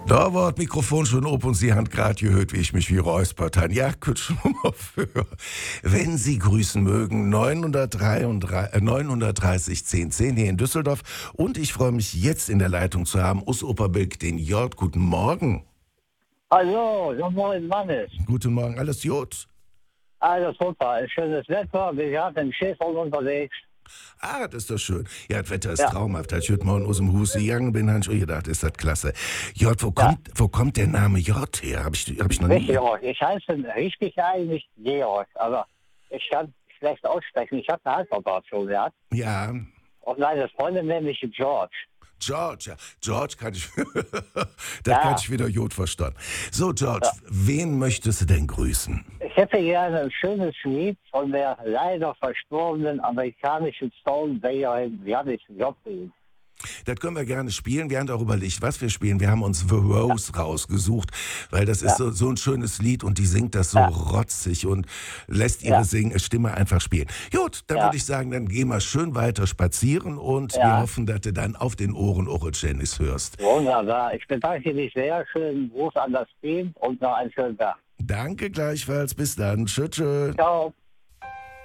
Da war das Mikrofon schon op und Sie haben gerade gehört, wie ich mich wie räuspert habe. Ja, kurz schon mal für. Wenn Sie grüßen mögen, 930 1010 hier in Düsseldorf. Und ich freue mich jetzt in der Leitung zu haben, aus Oberbilk, den Jörg. Guten Morgen. Hallo, so moin Mannes. Guten Morgen, alles Jod? Alles super, schönes Wetter, wir haben den Schäfer unterwegs. Ah, das ist doch schön. Ja, das Wetter ist Ja, traumhaft. Als ich heute Morgen aus dem Hus gegangen bin, habe ich auch gedacht, ist das klasse. Jörg, ja, wo kommt der Name Jörg her? Hab ich noch richtig, nie. Georg. Ich heiße richtig eigentlich Georg, aber ich kann schlecht aussprechen. Ich habe eine Halsoperation gehabt Ja, und meine Freundin nennt mich George. George, ja. George kann ich, das kann Ja, ich wieder Jod verstanden. So, George, ja. wen möchtest du denn grüßen? Ich hätte gerne ein schönes Lied von der leider verstorbenen amerikanischen Stonebänderin Janis Joplin. Das können wir gerne spielen. Wir haben auch überlegt, was wir spielen. Wir haben uns The Rose rausgesucht, weil das ist Ja, so ein schönes Lied und die singt das so ja, rotzig und lässt ihre ja, Stimme einfach spielen. Gut, dann würde ja, ich sagen, dann gehen wir schön weiter spazieren und wir ja. hoffen, dass du dann auf den Ohren auch Janis hörst. Wunderbar. Ich bedanke mich sehr. Schönen Gruß an das Team und noch einen schönen Tag. Danke gleichfalls. Bis dann. Tschüss. Tschüss. Ciao.